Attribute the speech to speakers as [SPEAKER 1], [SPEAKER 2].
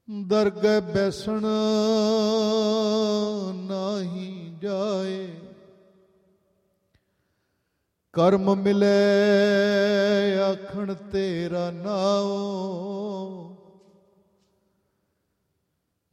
[SPEAKER 1] ਦਰਗਹਿ ਬੈਸਣ ਨਾਹੀ ਜਾਏ, ਕਰਮ ਮਿਲੇ ਆਖਣ ਤੇਰਾ ਨਾਉ।